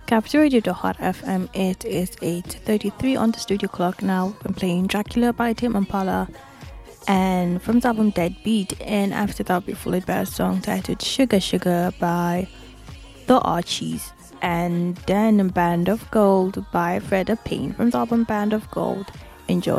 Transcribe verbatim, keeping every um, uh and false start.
Capital Radio to Hot F M. It is eight thirty-three on the studio clock now. I'm playing Dracula by Tim Impala, and from the album Deadbeat. And after that, we followed by a song titled Sugar Sugar by The Archies, and then Band of Gold by Freda Payne from the album Band of Gold. Enjoy.